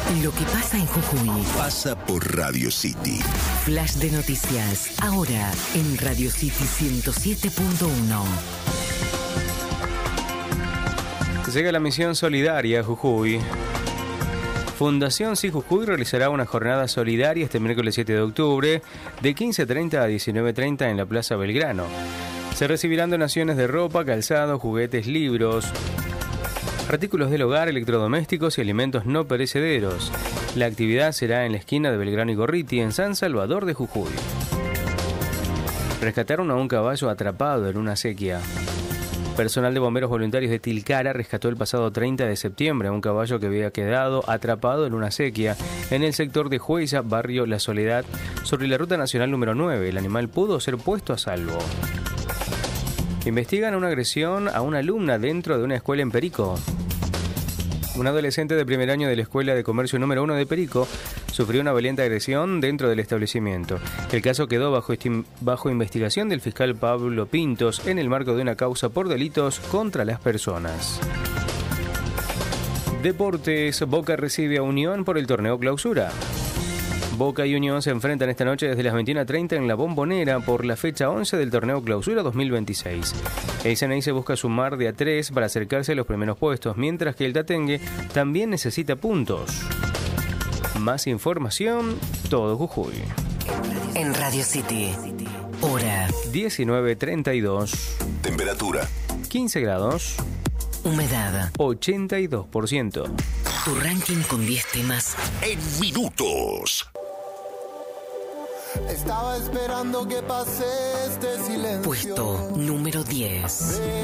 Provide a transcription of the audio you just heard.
Lo que pasa en Jujuy pasa por Radio City. Flash de noticias, ahora en Radio City 107.1. Llega la misión solidaria a Jujuy. Fundación Sí Jujuy realizará una jornada solidaria este miércoles 7 de octubre de 15:30 a 19:30 en la Plaza Belgrano. Se recibirán donaciones de ropa, calzado, juguetes, libros, artículos del hogar, electrodomésticos y alimentos no perecederos. La actividad será en la esquina de Belgrano y Gorriti, en San Salvador de Jujuy. Rescataron a un caballo atrapado en una sequía. Personal de bomberos voluntarios de Tilcara rescató el pasado 30 de septiembre a un caballo que había quedado atrapado en una sequía en el sector de Jueza, barrio La Soledad, sobre la ruta nacional número 9. El animal pudo ser puesto a salvo. Investigan una agresión a una alumna dentro de una escuela en Perico. Un adolescente de primer año de la Escuela de Comercio número 1 de Perico sufrió una violenta agresión dentro del establecimiento. El caso quedó bajo investigación del fiscal Pablo Pintos en el marco de una causa por delitos contra las personas. Deportes, Boca recibe a Unión por el torneo Clausura. Boca y Unión se enfrentan esta noche desde las 21:30 en La Bombonera por la fecha 11 del torneo Clausura 2026. El Ceneice busca sumar de a 3 para acercarse a los primeros puestos, mientras que el Tatengue también necesita puntos. Más información, todo Jujuy. En Radio City, hora 19:32. Temperatura 15 grados. Humedad 82%. Tu ranking con 10 temas en minutos. Estaba esperando que pase este silencio. Puesto número 10.